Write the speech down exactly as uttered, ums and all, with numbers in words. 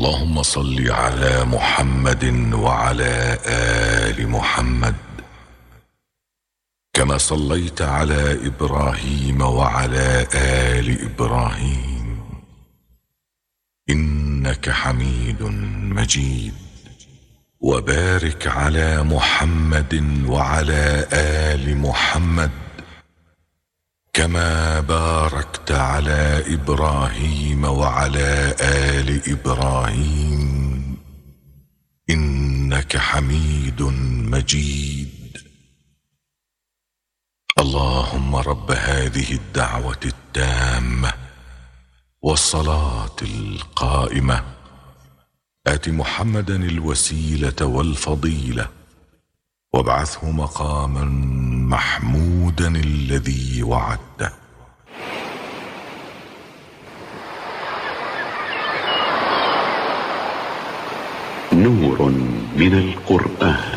اللهم صل على محمد وعلى آل محمد كما صليت على إبراهيم وعلى آل إبراهيم إنك حميد مجيد. وبارك على محمد وعلى آل محمد كما باركت على إبراهيم وعلى آل إبراهيم إنك حميد مجيد. اللهم رب هذه الدعوة التامة والصلاة القائمة آت محمدا الوسيلة والفضيلة وابعثه مقاما محمودا الذي وعدته. نور من القرآن.